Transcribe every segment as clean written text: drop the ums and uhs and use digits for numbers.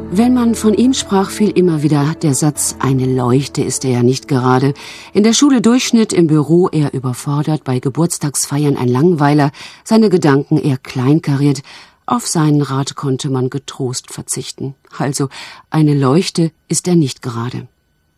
Wenn man von ihm sprach, fiel immer wieder der Satz, eine Leuchte ist er ja nicht gerade. In der Schule Durchschnitt, im Büro eher überfordert, bei Geburtstagsfeiern ein Langweiler, seine Gedanken eher kleinkariert. Auf seinen Rat konnte man getrost verzichten. Also, eine Leuchte ist er nicht gerade.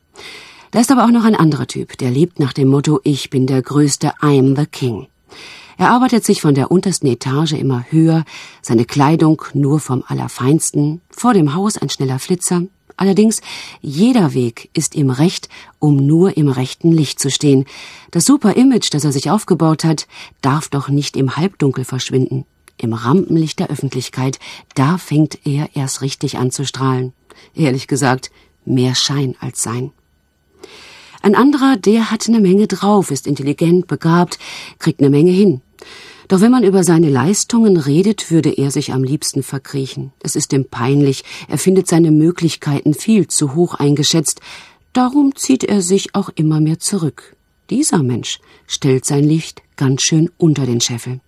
Da ist aber auch noch ein anderer Typ, der lebt nach dem Motto, ich bin der Größte, I'm the King. Er arbeitet sich von der untersten Etage immer höher, seine Kleidung nur vom Allerfeinsten, vor dem Haus ein schneller Flitzer. Allerdings, jeder Weg ist ihm recht, um nur im rechten Licht zu stehen. Das super Image, das er sich aufgebaut hat, darf doch nicht im Halbdunkel verschwinden. Im Rampenlicht der Öffentlichkeit, da fängt er erst richtig an zu strahlen. Ehrlich gesagt, mehr Schein als Sein. Ein anderer, der hat eine Menge drauf, ist intelligent, begabt, kriegt eine Menge hin. Doch wenn man über seine Leistungen redet, würde er sich am liebsten verkriechen. Es ist ihm peinlich, er findet seine Möglichkeiten viel zu hoch eingeschätzt. Darum zieht er sich auch immer mehr zurück. Dieser Mensch stellt sein Licht ganz schön unter den Scheffel.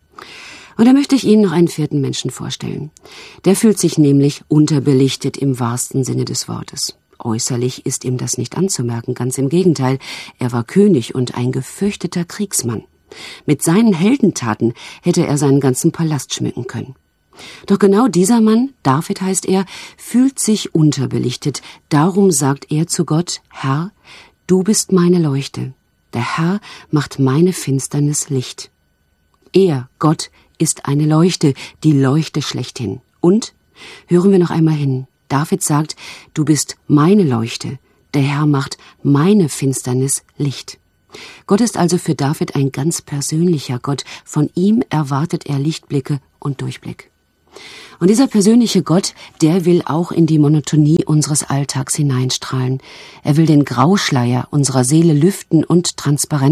Und da möchte ich Ihnen noch einen vierten Menschen vorstellen. Der fühlt sich nämlich unterbelichtet im wahrsten Sinne des Wortes. Äußerlich ist ihm das nicht anzumerken, ganz im Gegenteil. Er war König und ein gefürchteter Kriegsmann. Mit seinen Heldentaten hätte er seinen ganzen Palast schmücken können. Doch genau dieser Mann, David heißt er, fühlt sich unterbelichtet. Darum sagt er zu Gott, Herr, du bist meine Leuchte. Der Herr macht meine Finsternis Licht. Er, Gott, ist eine Leuchte, die Leuchte schlechthin. Und, hören wir noch einmal hin, David sagt, du bist meine Leuchte. Der Herr macht meine Finsternis Licht. Gott ist also für David ein ganz persönlicher Gott. Von ihm erwartet er Lichtblicke und Durchblick. Und dieser persönliche Gott, der will auch in die Monotonie unseres Alltags hineinstrahlen. Er will den Grauschleier unserer Seele lüften und transparent